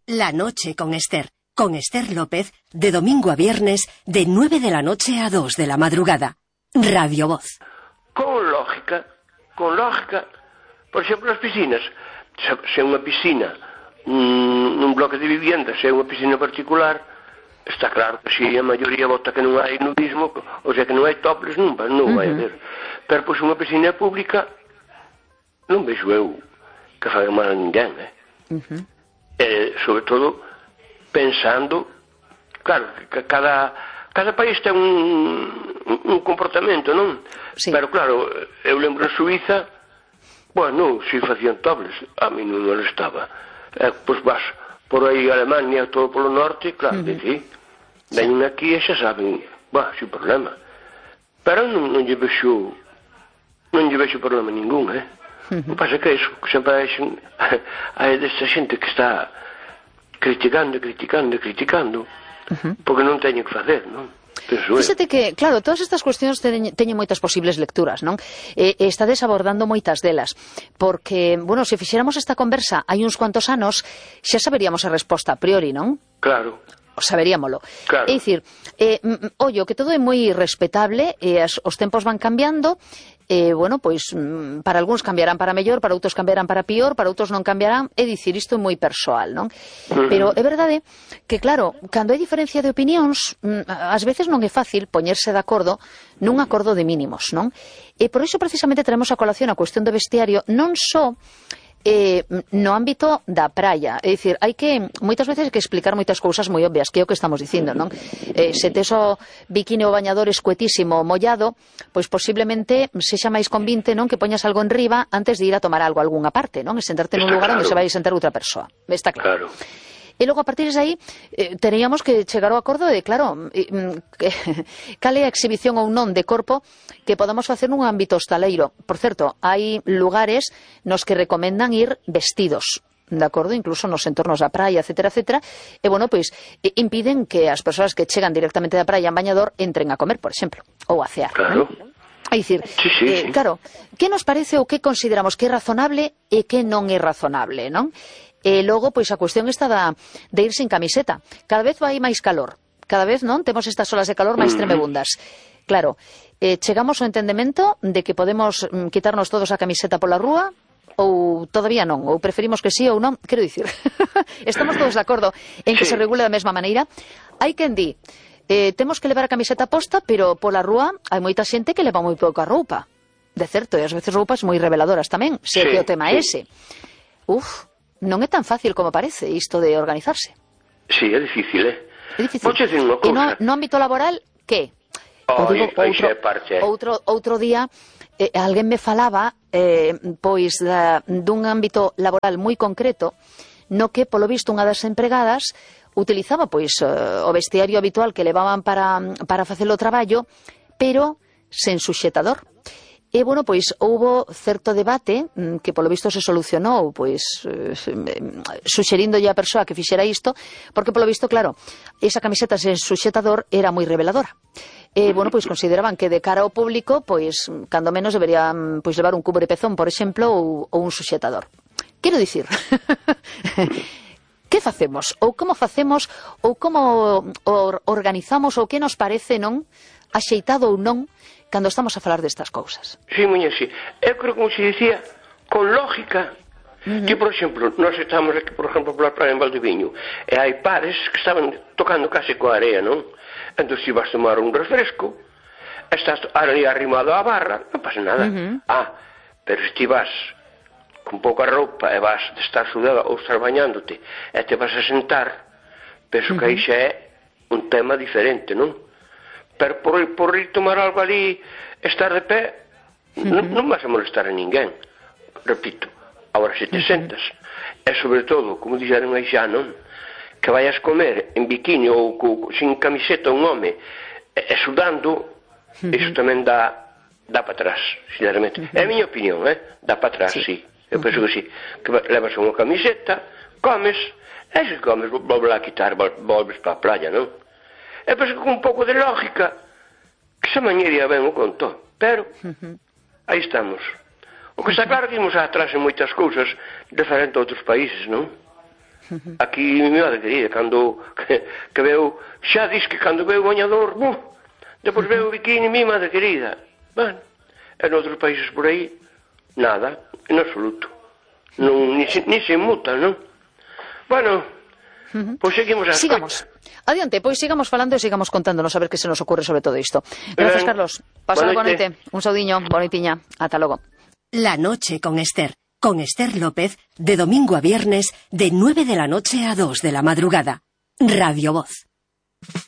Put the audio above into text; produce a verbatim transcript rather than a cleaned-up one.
La noche con Esther, con Esther López, de domingo a viernes, de nueve de la noche a dos de la madrugada. Radio Voz. Con lógica, con lógica, por exemplo, as piscinas, se, se unha piscina mm, un bloque de viviendas, se é unha piscina particular, está claro que se a maioría vota que non hai nudismo, ou sea que non hai topless, non, non vai haber. Pero pois unha piscina pública non vexo eu que faga mal a ninguén, eh? Uh-huh. Eh, sobre todo pensando, claro, que cada cada país ten un, un comportamento, non? Sí. Pero claro, eu lembro en Suiza, bueno, si facían tobles, a mí non me molestaba. Eh, pois vas por aí a Alemania, todo polo norte, claro, uh-huh. que sí. Veñen aquí e xa saben, bah, sin problema. Pero non, non lle vexo non lle vexo problema ningún, eh? Uh-huh. O que pasa é que iso, que sempre hai, hai desta xente que está criticando, criticando, criticando, uh-huh. porque non teño que facer, non? Fíxate que, claro, todas estas cuestións teñen, teñen moitas posibles lecturas, non? E, e estades abordando moitas delas, porque, bueno, se fixéramos esta conversa hai uns cuantos anos, xa saberíamos a resposta a priori, non? Claro. Saberíamolo. Claro. É dicir, eh, ollo, que todo é moi respetable, e as, os tempos van cambiando, e, bueno, pois, para algúns cambiarán para mellor, para outros cambiarán para pior, para outros non cambiarán, é dicir, isto é moi persoal, non? Uh-huh. Pero é verdade que, claro, cando hai diferencia de opinións, ás veces non é fácil poñerse de acordo nun acordo de mínimos, non? E por iso precisamente traemos a colación a cuestión do vestiario, non só Eh, no ámbito da praia, é dicir, hai que moitas veces hai que explicar moitas cousas moi obvias, que é o que estamos dicindo, non? Eh, se tes o bikini ou bañador escuetísimo mollado, pois posiblemente sexa máis convinte, non, que poñas algo en riba antes de ir a tomar algo a algunha parte, non? E sentarte nun lugar onde se vai a sentar outra persoa. Está claro. Claro. E logo, a partir de aí, eh, teríamos que chegar ao acordo de, claro, eh, cal é a exhibición ou non de corpo que podamos facer nun ámbito hostaleiro. Por certo, hai lugares nos que recomendan ir vestidos, de acordo, incluso nos entornos da praia, etcétera, etcétera, e, bueno, pois, eh, impiden que as persoas que chegan directamente da praia en bañador entren a comer, por exemplo, ou a cear. Claro. ¿No? É dicir, sí, sí, eh, sí. claro, que nos parece ou que consideramos que é razonable e que non é razonable, non? E logo, pois, a cuestión está da, de ir sin camiseta. Cada vez vai máis calor. Cada vez, non, temos estas olas de calor máis tremebundas. Claro, eh, chegamos ao entendemento de que podemos mm, quitarnos todos a camiseta pola rúa, ou todavía non, ou preferimos que sí ou non. Quero dicir, estamos todos de acordo en que sí. Se regule da mesma maneira. Hai quen di, eh, temos que levar a camiseta posta, pero pola rúa hai moita xente que leva moi pouca roupa. De certo, e ás veces roupas moi reveladoras tamén, se sí, que o tema é ese. Uf, non é tan fácil como parece isto de organizarse. Sí, é difícil, eh? É difícil. E no, no ámbito laboral, que? Oh, digo, outro, parte, eh? outro, outro día, eh, alguén me falaba, eh, pois, da, dun ámbito laboral moi concreto, no que, polo visto, unha das empregadas utilizaba, pois, uh, o vestiario habitual que levaban para, para facer o traballo, pero sen suxetador. E, bueno, pois, houbo certo debate que, polo visto, se solucionou, pois, eh, suxerindolle a persoa que fixera isto, porque, polo visto, claro, esa camiseta sen suxetador era moi reveladora. E, bueno, pois, consideraban que de cara ao público, pois, cando menos deberían, pois, levar un cubrepezón, por exemplo, ou, ou un suxetador. Quero dicir, que facemos? Ou como facemos? Ou como or, organizamos? Ou que nos parece, non? Axeitado ou non? Cando estamos a falar destas cousas. Sí, muñe, sí. Eu creo, como se dicía, con lógica, uh-huh. que, por exemplo, nós estamos aquí, por exemplo, pola praia en Valdeviño, e hai pares que estaban tocando case coa area, non? Entón, se vas tomar un refresco, estás ali arrimado á barra, non pasa nada. Uh-huh. Ah, pero se ti vas con pouca roupa e vas de estar sudada ou estar bañándote e te vas a sentar, penso uh-huh. que aí xa é un tema diferente, non? Pero por, por ir tomar algo ali, estar de pé, uh-huh. non, non vas a molestar a ninguén. Repito, agora se te uh-huh. sentas, e sobre todo, como dixeron aí xa, non? Que vayas comer en biquini ou co, sin camiseta un home, e, e sudando, uh-huh. iso tamén dá, dá para atrás, sinceramente. Uh-huh. É a miña opinión, eh? Dá para atrás, sí. sí. Eu uh-huh. penso que sí. Que levas unha camiseta, comes, e se comes, volves a quitar, volves para a playa, non? E penso que con un pouco de lógica que se mañería ben o conto, pero uh-huh. aí estamos. O que está claro que imos atrás en moitas cousas diferente a outros países, non? Aquí, mi madre querida, cando que, que veo, xa dis que cando veo o bañador, bum, depois veo o bikini, mi madre querida. Bueno, e noutros países por aí, nada, en absoluto. Non, ni, se, ni se muta, non? Bueno, uh-huh. Pois seguimos a... Sigamos. Adiante, pois sigamos falando e sigamos contándonos a ver que se nos ocurre sobre todo isto. Gracias, ben, Carlos. Pasa boa noite. Un saudiño, bonitiña. Ata logo. La noche con Ester. Con Ester López, de domingo a viernes, de nueve de la noche a dos de la madrugada. Radio Voz.